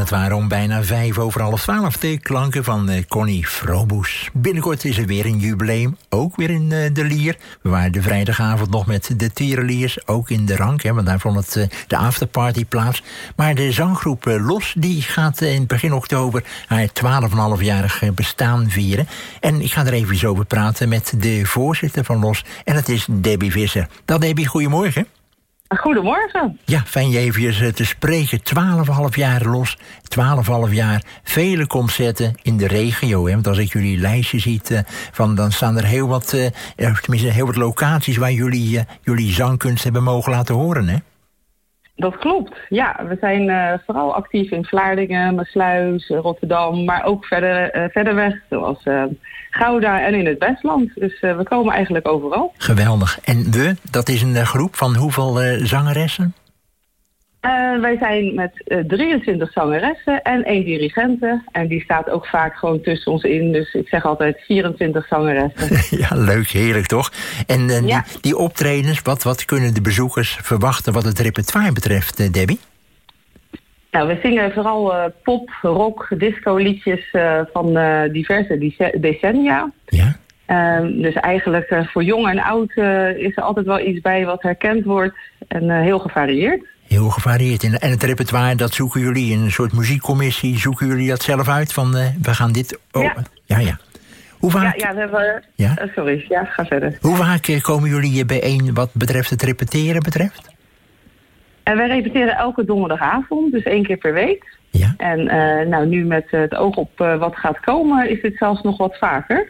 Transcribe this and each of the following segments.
het waren om bijna 11:05 de klanken van Connie Froboes. Binnenkort is er weer een jubileum, ook weer in de Lier. We waren de vrijdagavond nog met de Tierenliers, ook in de Rank, want daar vond het de afterparty plaats. Maar de zanggroep Los, die gaat in begin oktober haar 12,5-jarig bestaan vieren. En ik ga er even over praten met de voorzitter van Los, en dat is Debbie Visser. Dag Debbie, goedemorgen. Goedemorgen. Ja, fijn je even te spreken. 12,5 jaar Los, 12,5 jaar, vele concerten in de regio. Hè? Want als ik jullie lijstje ziet, dan staan er heel wat locaties waar jullie zangkunst hebben mogen laten horen, hè? Dat klopt. Ja, we zijn vooral actief in Vlaardingen, Maassluis, Rotterdam, maar ook verder weg, zoals Gouda en in het Westland. Dus we komen eigenlijk overal. Geweldig. En dat is een groep van hoeveel zangeressen? Wij zijn met 23 zangeressen en 1 dirigente. En die staat ook vaak gewoon tussen ons in. Dus ik zeg altijd 24 zangeressen. Ja, leuk, heerlijk toch? En die optredens, wat kunnen de bezoekers verwachten wat het repertoire betreft, Debbie? Nou, we zingen vooral pop, rock, disco liedjes van diverse decennia. Ja. Dus eigenlijk voor jong en oud is er altijd wel iets bij wat herkend wordt. En heel gevarieerd. Heel gevarieerd. En het repertoire, dat zoeken jullie in een soort muziekcommissie. Zoeken jullie dat zelf uit? Van we gaan dit... Ja. Hoe vaak... Ja, we hebben... Ja? Sorry, ga verder. Hoe vaak komen jullie bijeen wat betreft het repeteren betreft? En wij repeteren elke donderdagavond, dus 1 keer per week. Ja. En nu met het oog op wat gaat komen, is dit zelfs nog wat vaker.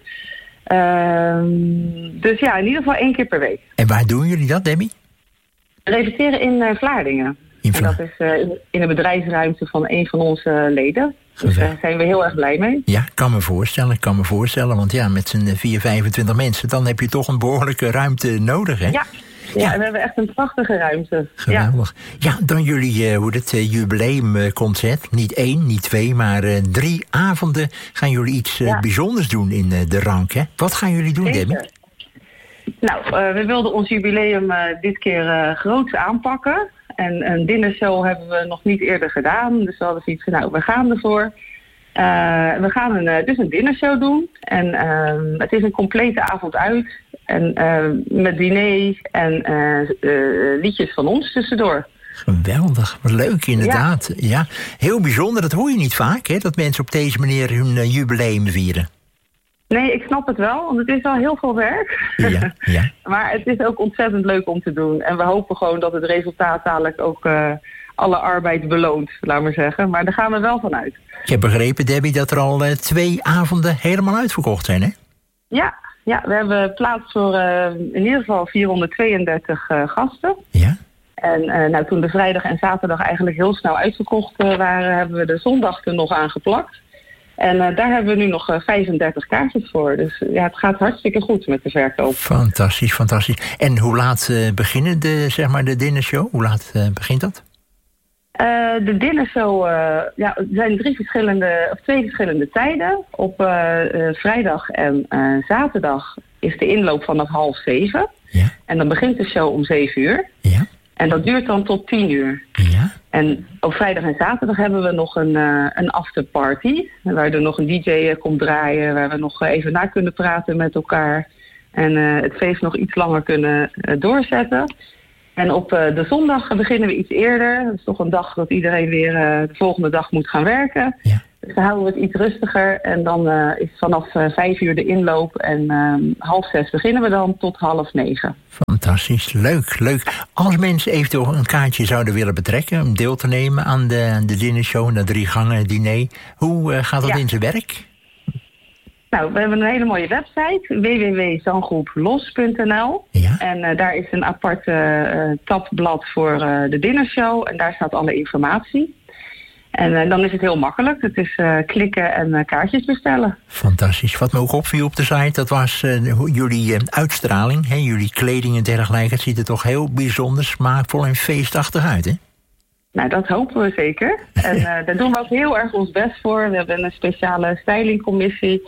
Dus ja, in ieder geval 1 keer per week. En waar doen jullie dat, Debbie? We repeteren in Vlaardingen. En dat is in de bedrijfsruimte van een van onze leden. Dus daar zijn we heel erg blij mee. Ja, kan me voorstellen. Want ja, met z'n 25 mensen, dan heb je toch een behoorlijke ruimte nodig, hè? Ja, we hebben echt een prachtige ruimte. Geweldig. Ja, dan jullie jubileumconcert. Niet 1, niet 2, maar 3 avonden gaan jullie iets bijzonders doen in de Rank, hè? Wat gaan jullie doen, Debbie? Nou, we wilden ons jubileum dit keer groots aanpakken. En een dinnershow hebben we nog niet eerder gedaan. Dus we hadden zoiets van, we gaan ervoor. We gaan dus een dinnershow doen. En het is een complete avond uit. En met diner en liedjes van ons tussendoor. Geweldig, wat leuk inderdaad. Ja, heel bijzonder, dat hoor je niet vaak, hè? Dat mensen op deze manier hun jubileum vieren. Nee, ik snap het wel, want het is al heel veel werk. Ja. Maar het is ook ontzettend leuk om te doen. En we hopen gewoon dat het resultaat dadelijk ook alle arbeid beloont, laat maar zeggen. Maar daar gaan we wel van uit. Ik heb begrepen, Debbie, dat er al 2 avonden helemaal uitverkocht zijn, hè? Ja, we hebben plaats voor in ieder geval 432 gasten. Ja. En toen de vrijdag en zaterdag eigenlijk heel snel uitverkocht waren, hebben we de zondag er nog aan geplakt. En daar hebben we nu nog 35 kaartjes voor. Dus ja, het gaat hartstikke goed met de verkoop. Fantastisch. En hoe laat beginnen de dinnershow? Hoe laat begint dat? De dinnershow, er zijn 2 verschillende tijden. Op vrijdag en zaterdag is de inloop vanaf 6:30. Ja. En dan begint de show om 7:00. Ja. En dat duurt dan tot 10:00. Ja. En op vrijdag en zaterdag hebben we nog een afterparty. Waar er nog een DJ komt draaien. Waar we nog even na kunnen praten met elkaar. En het feest nog iets langer kunnen doorzetten. En op de zondag beginnen we iets eerder. Dat is toch een dag dat iedereen weer de volgende dag moet gaan werken. Ja. Dus dan houden we het iets rustiger. En dan is vanaf 5:00 de inloop. En 5:30 beginnen we dan tot 8:30. Fantastisch, leuk. Als mensen eventueel een kaartje zouden willen betrekken om deel te nemen aan de dinnershow en de 3 gangen diner, hoe gaat dat in zijn werk? Nou, we hebben een hele mooie website, www.zanggroeplos.nl. Ja. En daar is een apart tabblad voor de dinnershow en daar staat alle informatie. En dan is het heel makkelijk. Het is klikken en kaartjes bestellen. Fantastisch. Wat me ook opviel op de site, dat was jullie uitstraling. Hè? Jullie kleding en dergelijke. Het ziet er toch heel bijzonder, smaakvol en feestachtig uit, hè? Nou, dat hopen we zeker. En daar doen we ook heel erg ons best voor. We hebben een speciale stylingcommissie.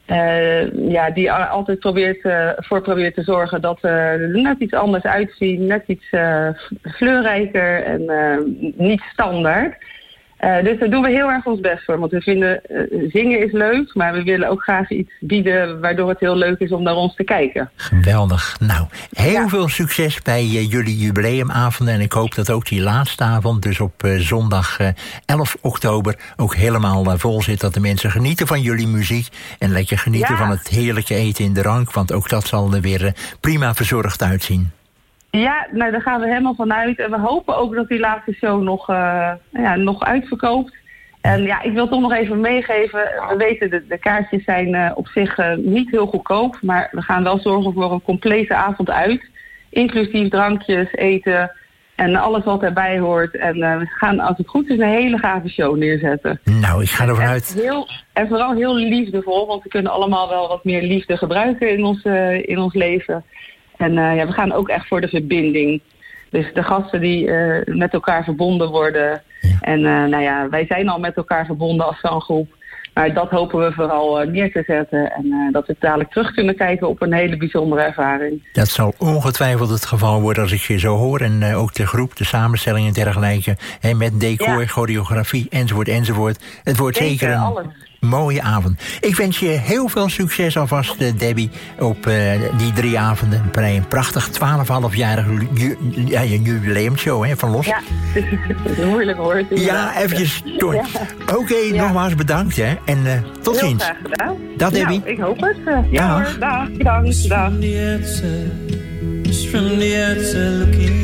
Die altijd probeert te zorgen dat we er net iets anders uitzien. Net iets kleurrijker en niet standaard. Dus daar doen we heel erg ons best voor. Want we vinden zingen is leuk, maar we willen ook graag iets bieden waardoor het heel leuk is om naar ons te kijken. Geweldig. Nou, heel veel succes bij jullie jubileumavonden. En ik hoop dat ook die laatste avond, dus op zondag 11 oktober, ook helemaal vol zit. Dat de mensen genieten van jullie muziek en lekker genieten van het heerlijke eten in de rank. Want ook dat zal er weer prima verzorgd uitzien. Ja, nou daar gaan we helemaal vanuit. En we hopen ook dat die laatste show nog uitverkoopt. En ja, ik wil toch nog even meegeven. We weten, de kaartjes zijn op zich niet heel goedkoop. Maar we gaan wel zorgen voor een complete avond uit. Inclusief drankjes, eten en alles wat erbij hoort. En we gaan, als het goed is, een hele gave show neerzetten. Nou, ik ga ervan uit. En vooral heel liefdevol. Want we kunnen allemaal wel wat meer liefde gebruiken in ons leven. En we gaan ook echt voor de verbinding. Dus de gasten die met elkaar verbonden worden. Ja. En wij zijn al met elkaar verbonden als zanggroep. Maar dat hopen we vooral neer te zetten. En dat we dadelijk terug kunnen kijken op een hele bijzondere ervaring. Dat zal ongetwijfeld het geval worden als ik je zo hoor. En ook de groep, de samenstelling en dergelijke. Met decor, choreografie, enzovoort. Het wordt zeker een mooie avond. Ik wens je heel veel succes alvast, Debbie, op die 3 avonden. Bij een prachtig 12,5-jarige jubileumshow van Los. Ja, dat is moeilijk hoor. Ja, eventjes door. Ja. Oké, nogmaals bedankt. Hè. En tot ziens. Heel graag gedaan. Dag, Debbie. Nou, ik hoop het. Ja hoor, dag. Bedankt. From the outside looking